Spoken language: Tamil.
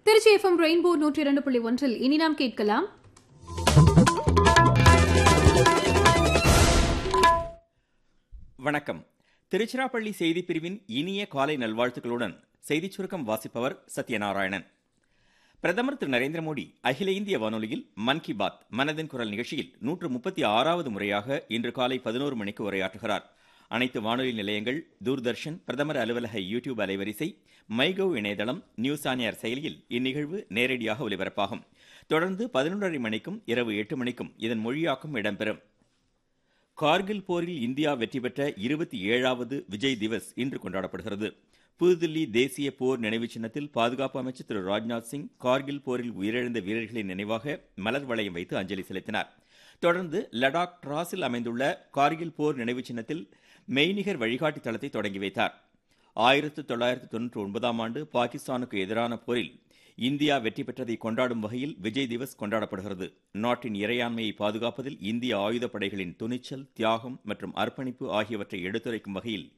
திருச்சி FM ரெயின்போ 102.1 இனி நாம் கேட்கலாம். வணக்கம். திருச்சிராப்பள்ளி செய்திப் பிரிவின் இனிய காலை நல்வாழ்த்துக்களுடன் செய்திச் சுருக்கம் வாசிப்பவர் சத்யநாராயணன். பிரதமர் திரு நரேந்திர மோடி அகில இந்திய வானொலியில் மன் கி பாத் மனதின் குரல் நிகழ்ச்சியில் 136வது முறையாக இன்று காலை 11 மணிக்கு உரையாற்றுகிறார். அனைத்து வானொலி நிலையங்கள், தூர்தர்ஷன், பிரதமர் அலுவலக யூடியூப் அலைவரிசை, மைகவ் இணையதளம், நியூஸ் ஆன் ஏர் செயலியில் இந்நிகழ்வு நேரடியாக ஒலிபரப்பாகும். தொடர்ந்து 11:30 மணிக்கும் இரவு 8 மணிக்கும் இதன் மொழியாக்கம் இடம்பெறும். கார்கில் போரில் இந்தியா வெற்றி பெற்ற 27வது விஜய் திவஸ் இன்று கொண்டாடப்படுகிறது. புதுதில்லி தேசிய போர் நினைவு சின்னத்தில் பாதுகாப்பு அமைச்சர் திரு ராஜ்நாத் சிங் கார்கில் போரில் உயிரிழந்த வீரர்களின் நினைவாக மலர் வளையம் வைத்து அஞ்சலி செலுத்தினார். தொடர்ந்து லடாக் டிராஸில் அமைந்துள்ள கார்கில் போர் நினைவு சின்னத்தில் மெய்நிகர் வழிகாட்டி தளத்தை தொடங்கி வைத்தார். 1999ஆம் ஆண்டு பாகிஸ்தானுக்கு எதிரான போரில் இந்தியா வெற்றி பெற்றதை கொண்டாடும் வகையில் விஜய் திவஸ் கொண்டாடப்படுகிறது. நாட்டின் இறையாண்மையை பாதுகாப்பதில் இந்திய ஆயுதப்படைகளின் துணிச்சல், தியாகம் மற்றும் அர்ப்பணிப்பு ஆகியவற்றை எடுத்துரைக்கும் வகையில்